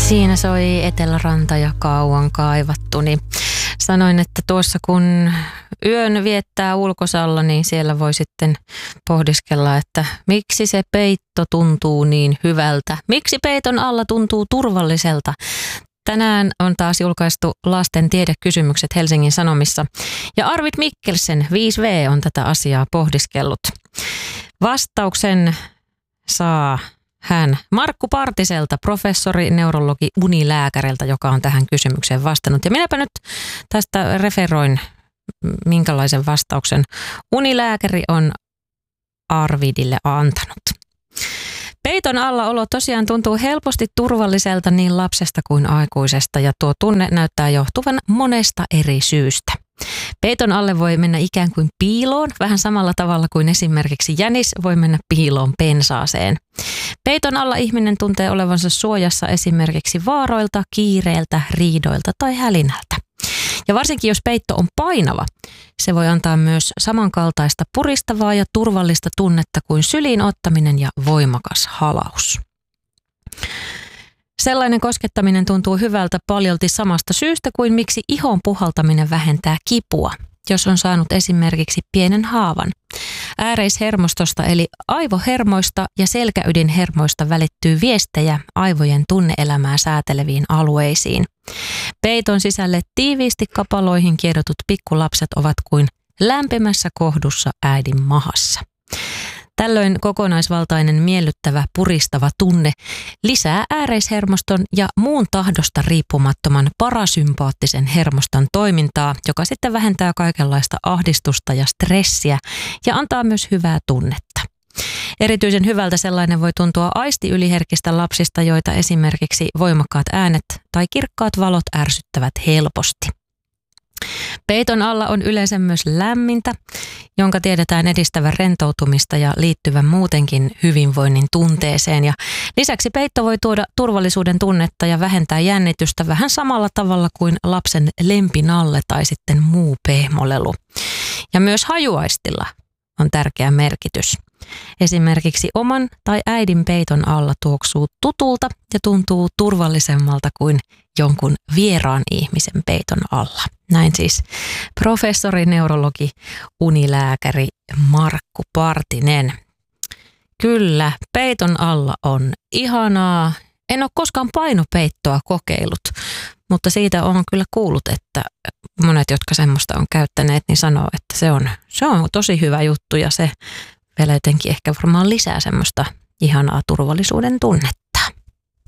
Siinä soi Eteläranta ja Kauan kaivattu, niin sanoin, että tuossa kun yön viettää ulkosalla, niin siellä voi sitten pohdiskella, että miksi se peitto tuntuu niin hyvältä, miksi peiton alla tuntuu turvalliselta. Tänään on taas julkaistu lasten tiedekysymykset Helsingin Sanomissa ja Arvid Mikkelsen 5V on tätä asiaa pohdiskellut. Vastauksen saa hän Markku Partiselta, professori, neurologi, unilääkäriltä, joka on tähän kysymykseen vastannut. Ja minäpä nyt tästä referoin, minkälaisen vastauksen unilääkäri on Arvidille antanut. Peiton alla olo tosiaan tuntuu helposti turvalliselta niin lapsesta kuin aikuisesta ja tuo tunne näyttää johtuvan monesta eri syystä. Peiton alle voi mennä ikään kuin piiloon, vähän samalla tavalla kuin esimerkiksi jänis voi mennä piiloon pensaaseen. Peiton alla ihminen tuntee olevansa suojassa esimerkiksi vaaroilta, kiireiltä, riidoilta tai hälinältä. Ja varsinkin jos peitto on painava, se voi antaa myös samankaltaista puristavaa ja turvallista tunnetta kuin syliin ottaminen ja voimakas halaus. Sellainen koskettaminen tuntuu hyvältä paljolti samasta syystä kuin miksi ihon puhaltaminen vähentää kipua, jos on saanut esimerkiksi pienen haavan. Ääreishermostosta eli aivohermoista ja selkäydinhermoista välittyy viestejä aivojen tunneelämää sääteleviin alueisiin. Peiton sisälle tiiviisti kapaloihin kiedotut pikkulapset ovat kuin lämpimässä kohdussa äidin mahassa. Tällöin kokonaisvaltainen miellyttävä puristava tunne lisää ääreishermoston ja muun tahdosta riippumattoman parasympaattisen hermoston toimintaa, joka sitten vähentää kaikenlaista ahdistusta ja stressiä ja antaa myös hyvää tunnetta. Erityisen hyvältä sellainen voi tuntua aistiyliherkistä lapsista, joita esimerkiksi voimakkaat äänet tai kirkkaat valot ärsyttävät helposti. Peiton alla on yleensä myös lämmintä, jonka tiedetään edistävän rentoutumista ja liittyvän muutenkin hyvinvoinnin tunteeseen. Ja lisäksi peitto voi tuoda turvallisuuden tunnetta ja vähentää jännitystä vähän samalla tavalla kuin lapsen lempinalle tai sitten muu pehmolelu. Ja myös hajuaistilla on tärkeä merkitys. Esimerkiksi oman tai äidin peiton alla tuoksuu tutulta ja tuntuu turvallisemmalta kuin jonkun vieraan ihmisen peiton alla. Näin siis professori, neurologi, unilääkäri Markku Partinen. Kyllä, peiton alla on ihanaa. En ole koskaan painopeittoa kokeillut, mutta siitä olen kyllä kuullut, että monet, jotka semmoista on käyttäneet, niin sanoo, että se on tosi hyvä juttu ja se vielä jotenkin ehkä varmaan lisää semmoista ihanaa turvallisuuden tunnetta.